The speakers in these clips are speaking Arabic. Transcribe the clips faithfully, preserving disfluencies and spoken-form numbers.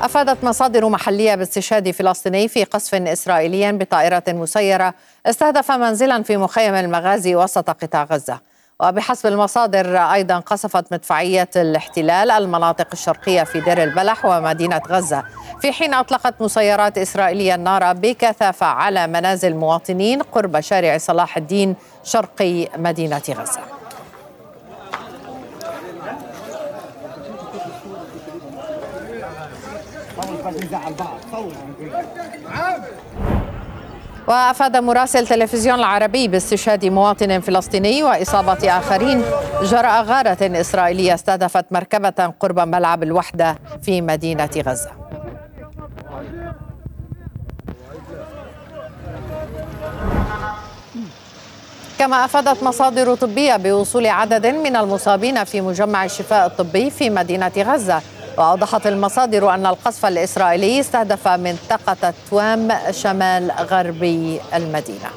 أفادت مصادر محلية باستشهاد فلسطيني في قصف إسرائيلي بطائرة مسيرة استهدف منزلا في مخيم المغازي وسط قطاع غزة. وبحسب المصادر أيضا قصفت مدفعية الاحتلال المناطق الشرقية في دير البلح ومدينة غزة، في حين أطلقت مسيرات إسرائيلية النار بكثافة على منازل مواطنين قرب شارع صلاح الدين شرقي مدينة غزة. وأفاد مراسل تلفزيون العربي باستشهاد مواطن فلسطيني وإصابة آخرين جراء غارة إسرائيلية استهدفت مركبة قرب ملعب الوحدة في مدينة غزة. كما أفادت مصادر طبية بوصول عدد من المصابين في مجمع الشفاء الطبي في مدينة غزة. وأوضحت المصادر أن القصف الإسرائيلي استهدف منطقة توام شمال غربي المدينة.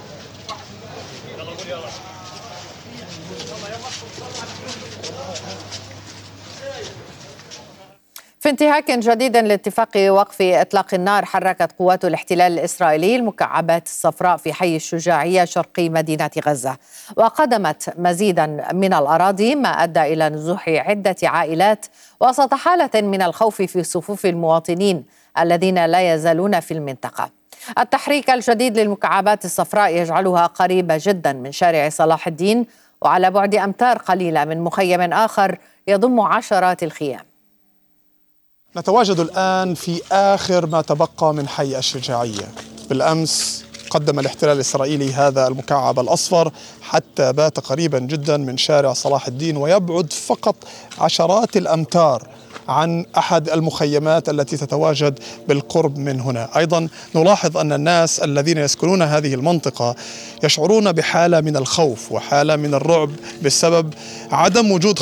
في انتهاك جديد لاتفاق وقف إطلاق النار، حركت قوات الاحتلال الإسرائيلي المكعبات الصفراء في حي الشجاعية شرقي مدينة غزة، وقدمت مزيدا من الأراضي، ما أدى إلى نزوح عدة عائلات وسط حالة من الخوف في صفوف المواطنين الذين لا يزالون في المنطقة. التحريك الجديد للمكعبات الصفراء يجعلها قريبة جدا من شارع صلاح الدين وعلى بعد أمتار قليلة من مخيم آخر يضم عشرات الخيام. نتواجد الآن في آخر ما تبقى من حي الشجاعية. بالأمس قدم الاحتلال الإسرائيلي هذا المكعب الأصفر حتى بات قريبا جدا من شارع صلاح الدين، ويبعد فقط عشرات الأمتار عن أحد المخيمات التي تتواجد بالقرب من هنا. أيضا نلاحظ أن الناس الذين يسكنون هذه المنطقة يشعرون بحالة من الخوف وحالة من الرعب بسبب عدم وجود